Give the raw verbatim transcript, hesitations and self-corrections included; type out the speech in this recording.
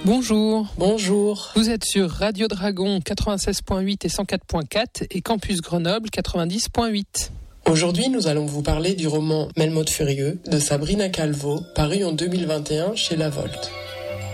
Bonjour. Bonjour. Vous êtes sur Radio Dragon quatre-vingt-seize point huit et cent quatre point quatre et Campus Grenoble quatre-vingt-dix point huit. Aujourd'hui, nous allons vous parler du roman Melmoth Furieux de Sabrina Calvo, paru en deux mille vingt et un chez La Volte.